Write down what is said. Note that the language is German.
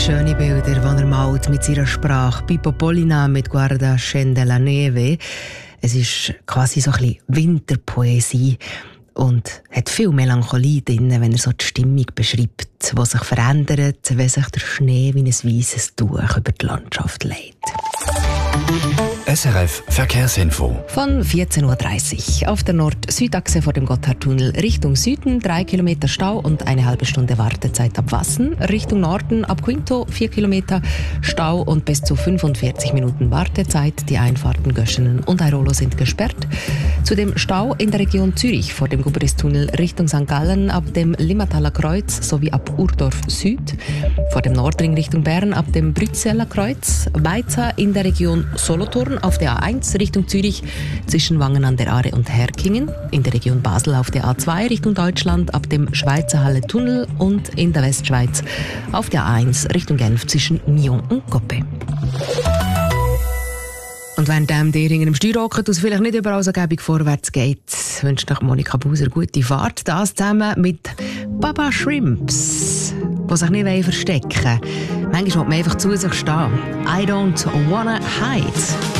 schöne Bilder, die er malt mit seiner Sprache. Pippo Pollina mit «Guarda scende la neve». Es ist quasi so ein bisschen Winterpoesie und hat viel Melancholie drin, wenn er so die Stimmung beschreibt, die sich verändert, wenn sich der Schnee wie ein weißes Tuch über die Landschaft legt. SRF Verkehrsinfo. Von 14.30 Uhr auf der Nord-Süd-Achse vor dem Gotthardtunnel Richtung Süden 3 Kilometer Stau und eine halbe Stunde Wartezeit ab Wassen. Richtung Norden ab Quinto 4 Kilometer Stau und bis zu 45 Minuten Wartezeit. Die Einfahrten Göschenen und Airolo sind gesperrt. Zudem Stau in der Region Zürich vor dem Gubristunnel Richtung St. Gallen ab dem Limmataler Kreuz sowie ab Urdorf Süd. Vor dem Nordring Richtung Bern ab dem Brüsseler Kreuz. Weiter in der Region Solothurn auf der A1 Richtung Zürich zwischen Wangen an der Aare und Herkingen, in der Region Basel auf der A2 Richtung Deutschland ab dem Schweizer Halle Tunnel und in der Westschweiz auf der A1 Richtung Genf zwischen Nyon und Coppe. Und wenn dir in einem Steuerrocket aus vielleicht nicht überall so gäbig vorwärts geht, wünscht euch Monika Buser gute Fahrt. Das zusammen mit Baba Shrimps, die sich nicht verstecken wollen. Manchmal muss man einfach zu sich stehen. I don't wanna hide.